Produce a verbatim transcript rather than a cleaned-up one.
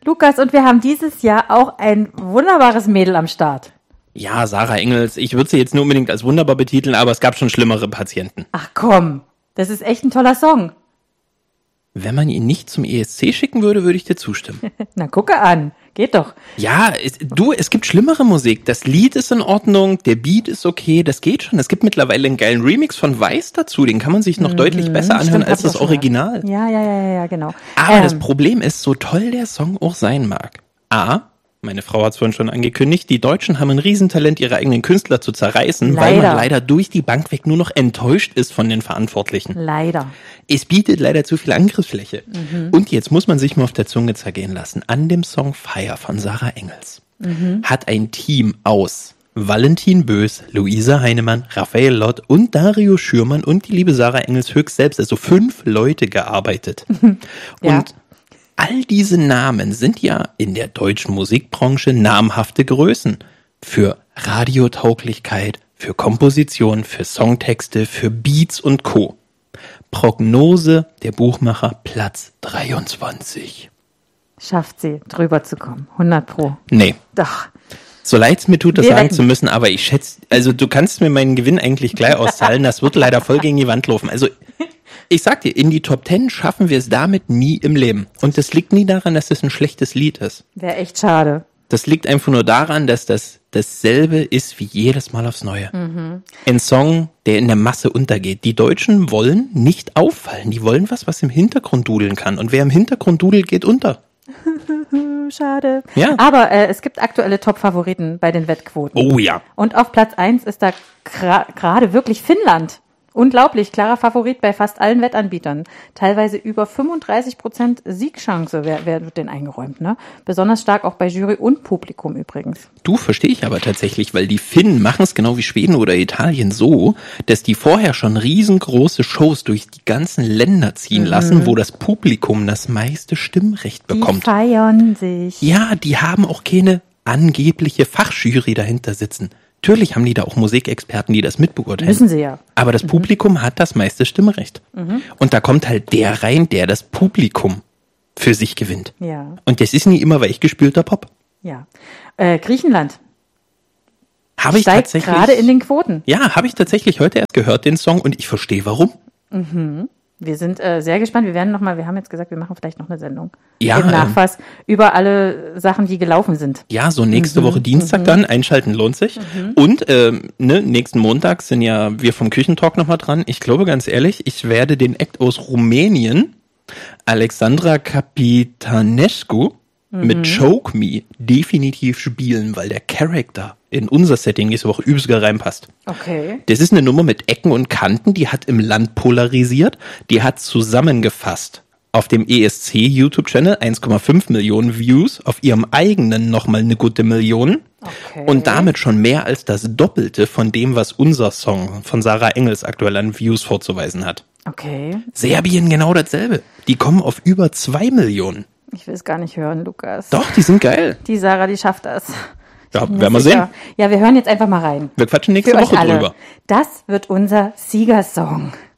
Lukas, und wir haben dieses Jahr auch ein wunderbares Mädel am Start. Ja, Sarah Engels. Ich würde sie jetzt nur unbedingt als wunderbar betiteln, aber es gab schon schlimmere Patienten. Ach komm, das ist echt ein toller Song. Wenn man ihn nicht zum E S C schicken würde, würde ich dir zustimmen. Na, gucke an. Geht doch. Ja, es, du, es gibt schlimmere Musik. Das Lied ist in Ordnung, der Beat ist okay, das geht schon. Es gibt mittlerweile einen geilen Remix von Weiß dazu, den kann man sich noch mhm, deutlich besser anhören stimmt, als das Original. Ja, ja, ja, ja, genau. Aber ähm. das Problem ist, so toll der Song auch sein mag. A, meine Frau hat es vorhin schon angekündigt, die Deutschen haben ein Riesentalent, ihre eigenen Künstler zu zerreißen, leider. weil man leider durch die Bank weg nur noch enttäuscht ist von den Verantwortlichen. Leider. Es bietet leider zu viel Angriffsfläche. Mhm. Und jetzt muss man sich mal auf der Zunge zergehen lassen. An dem Song Fire von Sarah Engels mhm. hat ein Team aus Valentin Bös, Luisa Heinemann, Raphael Lott und Dario Schürmann und die liebe Sarah Engels höchst selbst, also fünf Leute gearbeitet. Ja. Und all diese Namen sind ja in der deutschen Musikbranche namhafte Größen für Radiotauglichkeit, für Komposition, für Songtexte, für Beats und Co. Prognose der Buchmacher Platz dreiundzwanzig. Schafft sie, drüber zu kommen, hundert Pro. Nee. Doch. So leid es mir tut, das Wir sagen wetten. zu müssen, aber ich schätze, also du kannst mir meinen Gewinn eigentlich gleich auszahlen, das wird leider voll gegen die Wand laufen. Also ich sag dir, in die Top Ten schaffen wir es damit nie im Leben. Und das liegt nie daran, dass es ein schlechtes Lied ist. Wäre echt schade. Das liegt einfach nur daran, dass das dasselbe ist wie jedes Mal aufs Neue. Mhm. Ein Song, der in der Masse untergeht. Die Deutschen wollen nicht auffallen. Die wollen was, was im Hintergrund dudeln kann. Und wer im Hintergrund dudelt, geht unter. Schade. Ja. Aber äh, es gibt aktuelle Top-Favoriten bei den Wettquoten. Oh ja. Und auf Platz eins ist da gerade gra- wirklich Finnland. Unglaublich, klarer Favorit bei fast allen Wettanbietern. Teilweise über fünfunddreißig Prozent Siegchance wer, wer wird denn eingeräumt, ne? Besonders stark auch bei Jury und Publikum übrigens. Du, verstehe ich aber tatsächlich, weil die Finnen machen es genau wie Schweden oder Italien so, dass die vorher schon riesengroße Shows durch die ganzen Länder ziehen mhm. lassen, wo das Publikum das meiste Stimmrecht bekommt. Die feiern sich. Ja, die haben auch keine angebliche Fachjury dahinter sitzen. Natürlich haben die da auch Musikexperten, die das mitbeurteilen. Müssen sie ja. Aber das Publikum mhm. hat das meiste Stimmrecht. Mhm. Und da kommt halt der rein, der das Publikum für sich gewinnt. Ja. Und das ist nie immer weichgespülter Pop. Ja. Äh, Griechenland. Habe ich steigt tatsächlich gerade in den Quoten. Ja, habe ich tatsächlich heute erst gehört, den Song, und ich verstehe warum. Mhm. Wir sind äh, sehr gespannt. Wir werden noch mal, wir haben jetzt gesagt, wir machen vielleicht noch eine Sendung ja, im Nachfass ähm, über alle Sachen, die gelaufen sind. Ja, so nächste mhm. Woche Dienstag mhm. dann. Einschalten lohnt sich. Mhm. Und ähm, ne, nächsten Montag sind ja wir vom Küchentalk noch mal dran. Ich glaube, ganz ehrlich, ich werde den Act aus Rumänien, Alexandra Capitanescu, mhm. mit Choke Me definitiv spielen, weil der Charakter in unser Setting nächste Woche übelst reinpasst. Okay. Das ist eine Nummer mit Ecken und Kanten, die hat im Land polarisiert, die hat zusammengefasst auf dem E S C YouTube-Channel eins Komma fünf Millionen Views, auf ihrem eigenen nochmal eine gute Million okay. und damit schon mehr als das Doppelte von dem, was unser Song von Sarah Engels aktuell an Views vorzuweisen hat. Okay. Serbien genau dasselbe. Die kommen auf über zwei Millionen. Ich will es gar nicht hören, Lukas. Doch, die sind geil. Die Sarah, die schafft das. Ja, werden wir sehen. Ja, wir hören jetzt einfach mal rein. Wir quatschen nächste Für Woche euch alle. drüber. Das wird unser Siegersong.